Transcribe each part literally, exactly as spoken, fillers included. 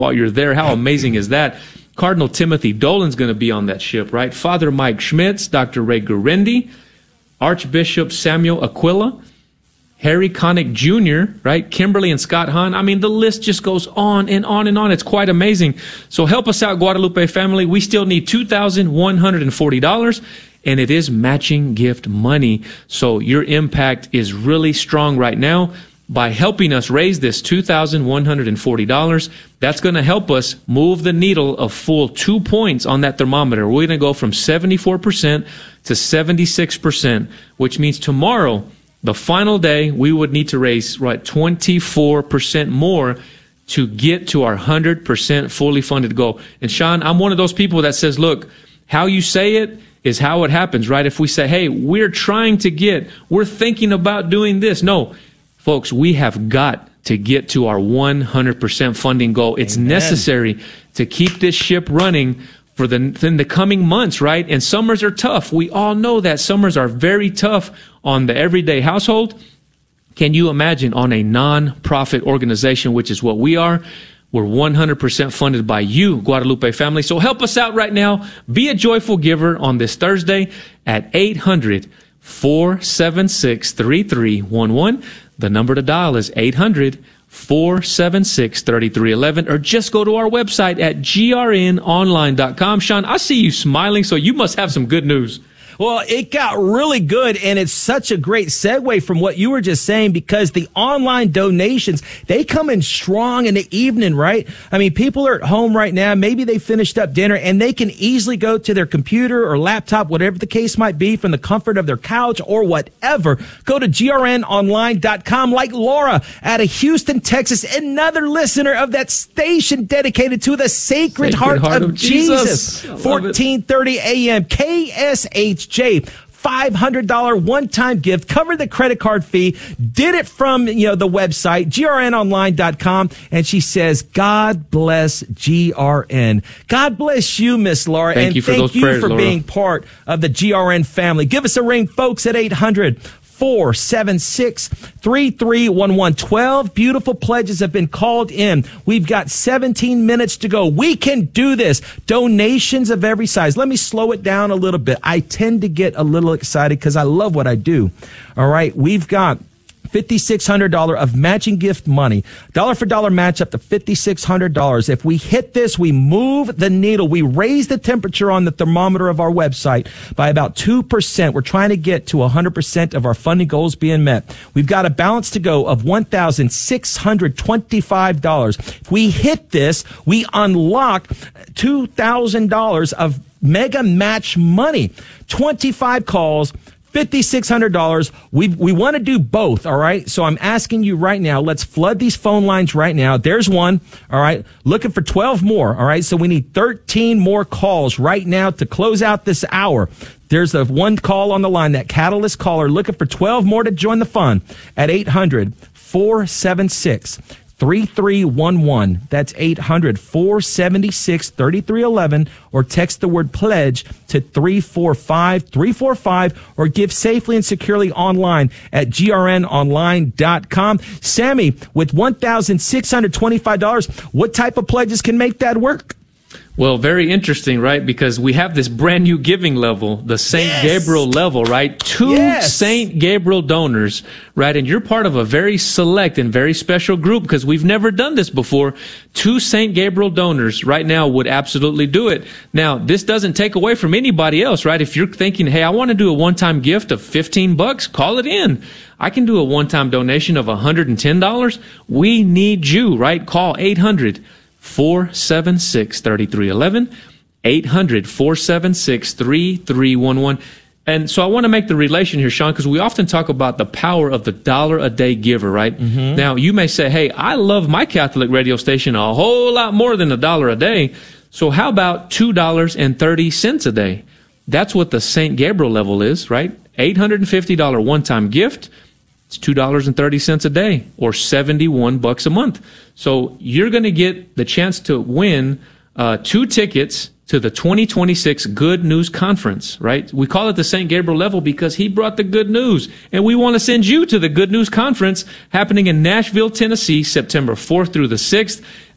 while you're there. How amazing is that? Cardinal Timothy Dolan's going to be on that ship, right? Father Mike Schmitz, Doctor Ray Gurendi, Archbishop Samuel Aquila, Harry Connick Junior, right? Kimberly and Scott Hahn. I mean, the list just goes on and on and on. It's quite amazing. So help us out, Guadalupe family. We still need two thousand one hundred forty dollars, and it is matching gift money. So your impact is really strong right now. By helping us raise this two thousand one hundred forty dollars, that's going to help us move the needle a full two points on that thermometer. We're going to go from seventy-four percent to seventy-six percent, which means tomorrow, the final day, we would need to raise, right, twenty-four percent more to get to our one hundred percent fully funded goal. And Sean, I'm one of those people that says, look, how you say it is how it happens, right? If we say, hey, we're trying to get, we're thinking about doing this. No, folks, we have got to get to our one hundred percent funding goal. It's Amen. Necessary to keep this ship running for the, in the coming months, right? And summers are tough. We all know that summers are very tough on the everyday household. Can you imagine on a non-profit organization, which is what we are? We're one hundred percent funded by you, Guadalupe family. So help us out right now. Be a joyful giver on this Thursday at eight hundred, four seven six, three three one one. The number to dial is eight hundred, four seven six, three three one one, or just go to our website at G R N online dot com. Sean, I see you smiling, so you must have some good news. Well, it got really good, and it's such a great segue from what you were just saying, because the online donations, they come in strong in the evening, right? I mean, people are at home right now. Maybe they finished up dinner, and they can easily go to their computer or laptop, whatever the case might be, from the comfort of their couch or whatever. Go to G R N online dot com, like Laura out of Houston, Texas, another listener of that station dedicated to the Sacred, Sacred Heart, Heart of, of Jesus. Jesus. fourteen thirty a.m. K S H J, five hundred dollars one-time gift, covered the credit card fee, did it from, you know, the website, G R N online dot com, and she says, God bless G R N. God bless you, Miss Laura, thank and you for thank those you prayers, for Laura. being part of the G R N family. Give us a ring, folks, at eight hundred, four seven six, three three one one. twelve beautiful pledges have been called in. We've got seventeen minutes to go. We can do this. Donations of every size. Let me slow it down a little bit. I tend to get a little excited because I love what I do. All right, we've got five thousand six hundred dollars of matching gift money. Dollar for dollar match up to five thousand six hundred dollars. If we hit this, we move the needle. We raise the temperature on the thermometer of our website by about two percent. We're trying to get to one hundred percent of our funding goals being met. We've got a balance to go of one thousand six hundred twenty-five dollars. If we hit this, we unlock two thousand dollars of mega match money. twenty-five calls, five thousand six hundred dollars. We we want to do both, all right? So I'm asking you right now, let's flood these phone lines right now. There's one, all right? Looking for twelve more, all right? So we need thirteen more calls right now to close out this hour. There's the one call on the line, that Catalyst caller, looking for twelve more to join the fun at eight hundred, four seven six, three three one one. That's eight hundred, four seven six, three three one one, or text the word pledge to three four five, three four five, or give safely and securely online at G R N online dot com. Sammy, with one thousand six hundred twenty-five dollars, what type of pledges can make that work? Well, very interesting, right? Because we have this brand new giving level, the Saint Yes. Gabriel level, right? Two yes. Saint Gabriel donors, right? And you're part of a very select and very special group because we've never done this before. Two Saint Gabriel donors right now would absolutely do it. Now, this doesn't take away from anybody else, right? If you're thinking, hey, I want to do a one-time gift of fifteen bucks, call it in. I can do a one-time donation of one hundred ten dollars. We need you, right? Call eight hundred, four seven six, three three one one, eight hundred, four seven six, three three one one. And so I want to make the relation here, Sean, because we often talk about the power of the dollar a day giver, right? Mm-hmm. Now, you may say, hey, I love my Catholic radio station a whole lot more than a dollar a day. So how about two dollars and thirty cents a day? That's what the Saint Gabriel level is, right? eight hundred fifty dollars one-time gift. It's two dollars and thirty cents a day, or seventy-one bucks a month. So you're going to get the chance to win uh, two tickets to the twenty twenty-six Good News Conference, right? We call it the Saint Gabriel level because he brought the good news. And we want to send you to the Good News Conference happening in Nashville, Tennessee, September fourth through the sixth.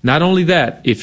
Not only that, if